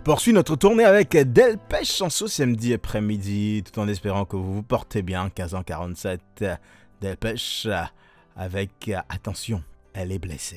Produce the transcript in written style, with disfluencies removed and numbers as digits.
poursuit notre tournée avec Delpech en ce samedi après-midi, tout en espérant que vous vous portez bien. 15h47, Delpech avec attention, elle est blessée.